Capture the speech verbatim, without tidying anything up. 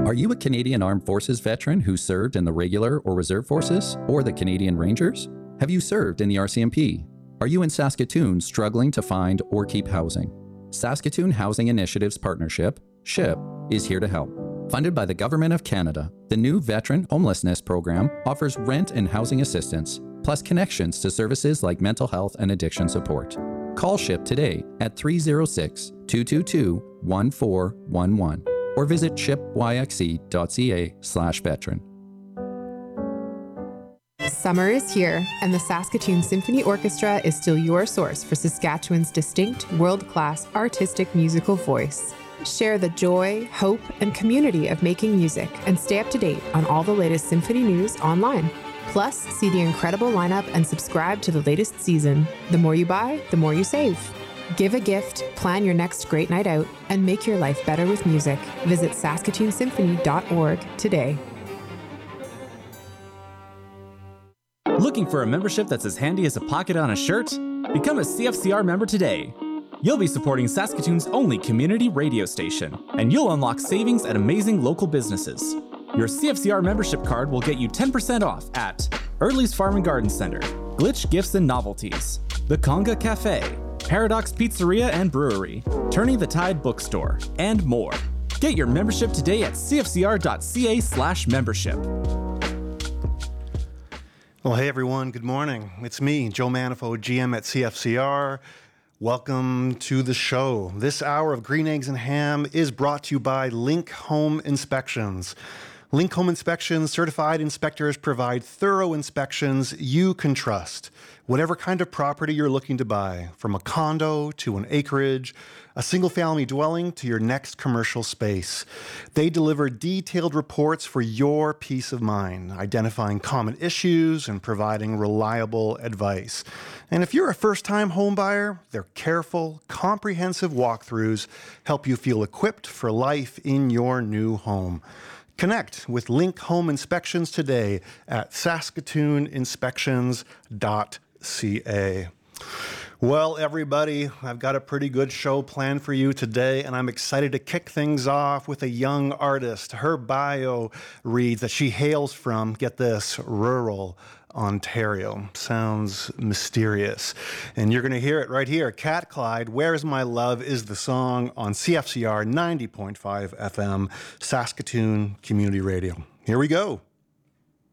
Are you a Canadian Armed Forces veteran who served in the regular or reserve forces or the Canadian Rangers? Have you served in the R C M P? Are you in Saskatoon struggling to find or keep housing? Saskatoon Housing Initiatives Partnership, SHIP, is here to help. Funded by the Government of Canada, the new Veteran Homelessness Program offers rent and housing assistance, plus connections to services like mental health and addiction support. Call SHIP today at three oh six, two two two, one four one one or visit shipyxe.ca slash veteran. Summer is here, and the Saskatoon Symphony Orchestra is still your source for Saskatchewan's distinct, world-class artistic musical voice. Share the joy, hope, and community of making music and stay up to date on all the latest symphony news online. Plus, see the incredible lineup and subscribe to the latest season. The more you buy, the more you save. Give a gift, plan your next great night out, and make your life better with music. Visit saskatoon symphony dot org today. Looking for a membership that's as handy as a pocket on a shirt? Become a C F C R member today. You'll be supporting Saskatoon's only community radio station, and you'll unlock savings at amazing local businesses. Your C F C R membership card will get you ten percent off at Early's Farm and Garden Center, Glitch Gifts and Novelties, The Conga Cafe, Paradox Pizzeria and Brewery, Turning the Tide Bookstore, and more. Get your membership today at c f c r dot c a slash membership. Well, hey everyone, good morning. It's me, Joe Manifold, G M at C F C R. Welcome to the show. This hour of Green Eggs and Ham is brought to you by Link Home Inspections. Link Home Inspections certified inspectors provide thorough inspections you can trust. Whatever kind of property you're looking to buy, from a condo to an acreage, a single-family dwelling to your next commercial space, they deliver detailed reports for your peace of mind, identifying common issues and providing reliable advice. And if you're a first-time home buyer, their careful, comprehensive walkthroughs help you feel equipped for life in your new home. Connect with Link Home Inspections today at saskatoon inspections dot c a. Well, everybody, I've got a pretty good show planned for you today, and I'm excited to kick things off with a young artist. Her bio reads that she hails from, get this, rural Ontario. Sounds mysterious. And you're going to hear it right here. Cat Clyde, Where's My Love is the song on C F C R ninety point five F M, Saskatoon Community Radio. Here we go.